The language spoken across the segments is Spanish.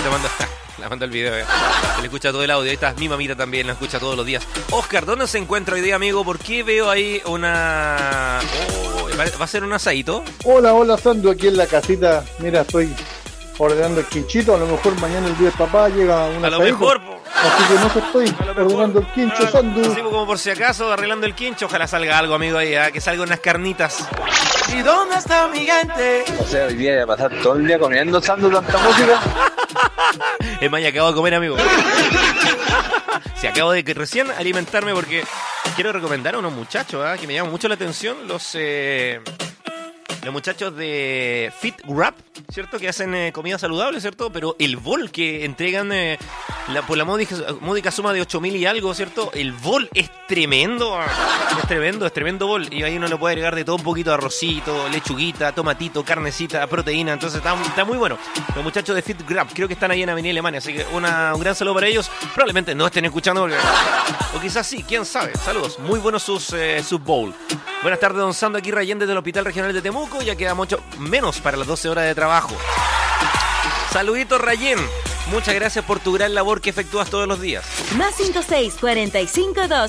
te mando... La mando el video, Se le escucha todo el audio. Ahí está mi mamita también, la escucha todos los días. Oscar, ¿dónde se encuentra hoy día, amigo? ¿Por qué veo ahí una... ¿Va a ser un asadito? Hola, Sandu, aquí en la casita. Mira, estoy ordenando el quinchito. A lo mejor mañana el día del papá llega una. A lo mejor, así que no estoy ordenando el quincho, Sandu. Así como por si acaso, arreglando el quincho. Ojalá salga algo, amigo, ahí, que salgan unas carnitas. ¿Y dónde está mi gente? O sea, hoy día de pasar todo el día comiendo, Sandu, tanta música. Es más, ya acabo de comer, amigo. Sí, acabo de recién alimentarme porque quiero recomendar a unos muchachos que me llaman mucho la atención. Los muchachos de Fit Wrap, ¿cierto? Que hacen comida saludable, ¿cierto? Pero el bol que entregan por la módica suma de 8.000 y algo, ¿cierto? El bol es tremendo. Es tremendo bol. Y ahí uno le puede agregar de todo un poquito de arrocito, lechuguita, tomatito, carnecita, proteína. Entonces está muy bueno. Los muchachos de Fit Wrap, creo que están ahí en Avenida Alemania. Así que un gran saludo para ellos. Probablemente no estén escuchando porque... O quizás sí, quién sabe. Saludos. Muy buenos sus bowl. Buenas tardes, don Sando, aquí Rayén desde el Hospital Regional de Temuco. Ya queda mucho menos para las 12 horas de trabajo. Saluditos, Rayén. Muchas gracias por tu gran labor que efectúas todos los días. Más 56-45-2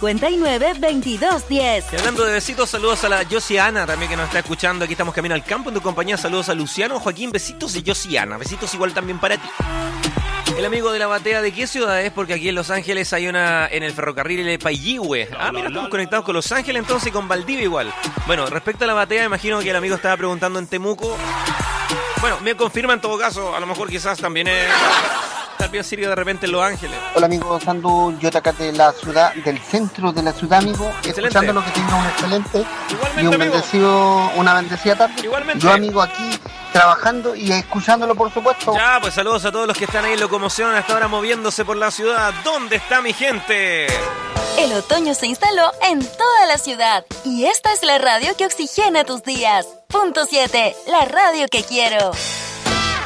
59-22-10. Y hablando de besitos, saludos a la Josiana también que nos está escuchando. Aquí estamos camino al campo en tu compañía. Saludos a Luciano, Joaquín, besitos y Josiana. Besitos igual también para ti. El amigo de la batea, ¿de qué ciudad es? Porque aquí en Los Ángeles hay una en el ferrocarril de Payihue. Mira, estamos conectados con Los Ángeles entonces y con Valdivia igual. Bueno, respecto a la batea, imagino que el amigo estaba preguntando en Temuco. Bueno, me confirma en todo caso, a lo mejor quizás también es... Tal vez sigue de repente en Los Ángeles. Hola amigo Sandu, yo te acá de la ciudad, del centro de la ciudad, amigo. Excelente. Escuchando lo que tenga un excelente Igualmente, y una bendecida tarde. Igualmente. Yo, amigo, aquí trabajando y escuchándolo, por supuesto. Ya, pues saludos a todos los que están ahí en locomoción hasta ahora moviéndose por la ciudad. ¿Dónde está mi gente? El otoño se instaló en toda la ciudad y esta es la radio que oxigena tus días. Punto 7, la radio que quiero.